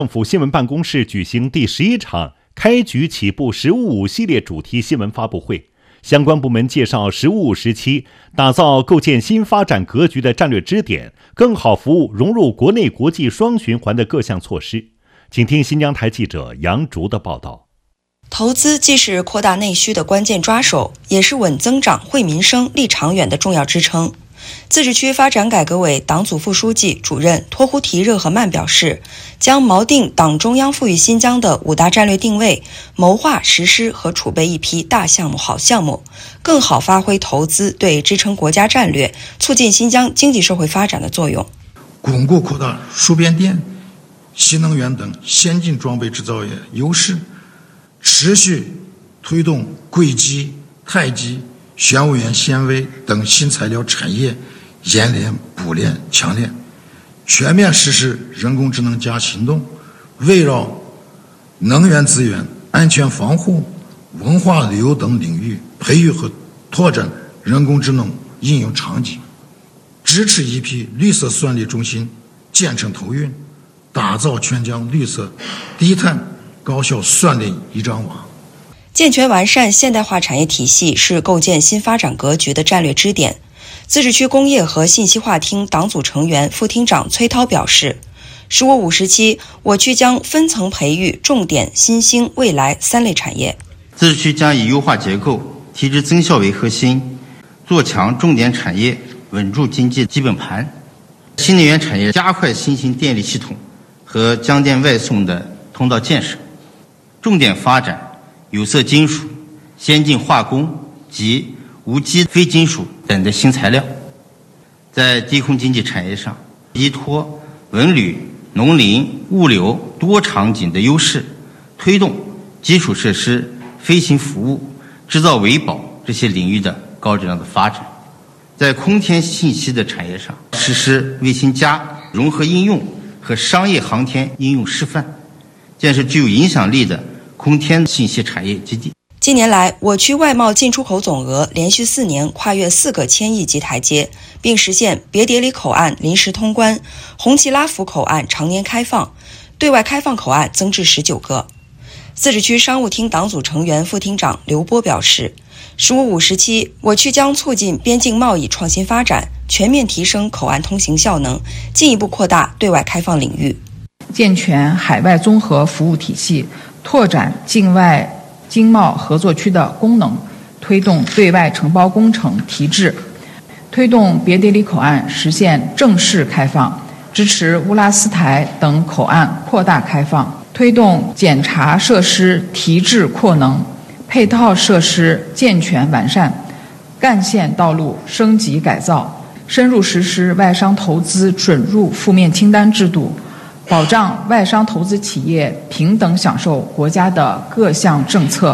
政府新闻办公室举行第11场开局起步“十五五”系列主题新闻发布会，相关部门介绍“十五五”时期打造构建新发展格局的战略支点，更好服务融入国内国际双循环的各项措施。请听新疆台记者杨竹的报道。 投资既是扩大内需的关键抓手，也是稳增长、惠民生、利长远的重要支撑。自治区发展改革委党组副书记、主任托呼提热合曼表示，将锚定党中央赋予新疆的5大战略定位，谋划实施和储备一批大项目、好项目，更好发挥投资对支撑国家战略、促进新疆经济社会发展的作用。 巩固扩大输变电、新能源等先进装备制造业优势，持续推动硅基、钛基、玄武岩纤维等新材料产业冶炼、补炼、强炼，全面实施人工智能加行动，围绕能源资源、安全防护、文化旅游等领域培育和拓展人工智能应用场景，支持一批绿色算力中心建成投运，打造全疆绿色低碳高效算力一张网。 健全完善现代化产业体系是构建新发展格局的战略支点。自治区工业和信息化厅党组成员、副厅长崔涛表示，“15五”时期，我区将分层培育重点新兴未来3类产业。 自治区将以优化结构、提质增效为核心，做强重点产业，稳住经济基本盘。新能源产业加快新型电力系统和江电外送的通道建设，重点发展有色金属、先进化工及无机非金属等的新材料。在低空经济产业上，依托文旅、农林、物流多场景的优势，推动基础设施、飞行服务、制造维保这些领域的高质量的发展。在空天信息的产业上，实施卫星加融合应用和商业航天应用示范，建设具有影响力的空天信息产业基地。 近年来，我区外贸进出口总额连续4年跨越4个千亿级台阶，并实现别迭里口岸临时通关，红旗拉福口岸常年开放，对外开放口岸增至19个。自治区商务厅党组成员、副厅长刘波表示，“15五”时期，我区将促进边境贸易创新发展，全面提升口岸通行效能，进一步扩大对外开放领域， 健全海外综合服务体系，拓展境外经贸合作区的功能，推动对外承包工程提质，推动别迭里口岸实现正式开放，支持乌拉斯台等口岸扩大开放，推动检查设施提质扩能，配套设施健全完善，干线道路升级改造，深入实施外商投资准入负面清单制度，保障外商投资企业平等享受国家的各项政策。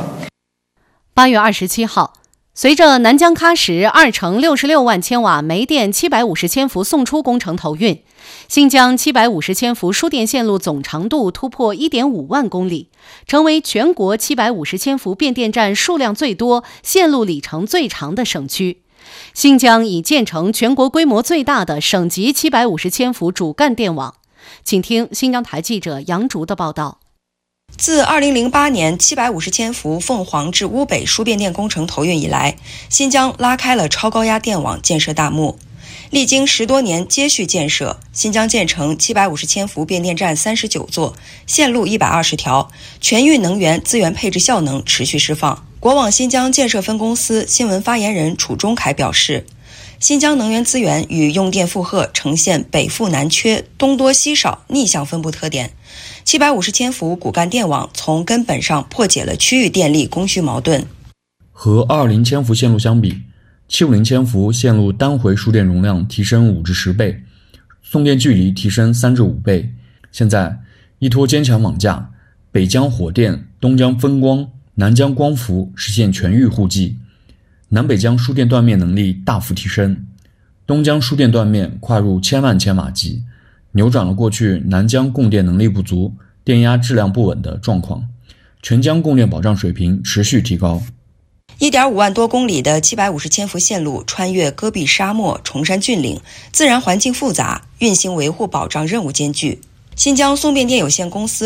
8月27号，随着南疆喀什2乘66万千瓦煤电750千伏送出工程投运，新疆750千伏输电线路总长度突破 1.5 万公里，成为全国750千伏变电站数量最多、线路里程最长的省区。新疆已建成全国规模最大的省级750千伏主干电网。请听新疆台记者杨竹的报道。 自2008年750千伏凤凰至乌北输变电工程投运以来，新疆拉开了超高压电网建设大幕。历经10多年接续建设，新疆建成750千伏变电站39座，线路120条，全域能源资源配置效能持续释放。国网新疆建设分公司新闻发言人楚忠凯表示，新疆能源资源与用电负荷呈现北富南缺、东多西少逆向分布特点。750千伏骨干电网从根本上破解了区域电力供需矛盾。 和220千伏线路相比，750千伏线路单回输电容量提升5至10倍，送电距离提升3至5倍。现在依托坚强网架，北疆火电、东疆分光、南疆光伏实现全域互济，南北疆输电断面能力大幅提升，东疆输电断面跨入1000万千瓦级，扭转了过去南疆供电能力不足、电压质量不稳的状况，全疆供电保障水平持续提高。 1.5万多公里的750千伏线路穿越戈壁沙漠、崇山峻岭，自然环境复杂，运行维护保障任务艰巨。 新疆送变电有限公司